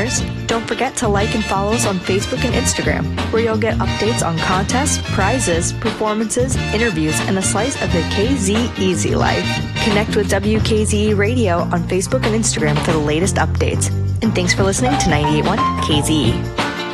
listeners, don't forget to like and follow us on Facebook and Instagram, where you'll get updates on contests, prizes, performances, interviews, and a slice of the KZ Easy life. Connect with WKZE Radio on Facebook and Instagram for the latest updates. And thanks for listening to 98.1 KZE.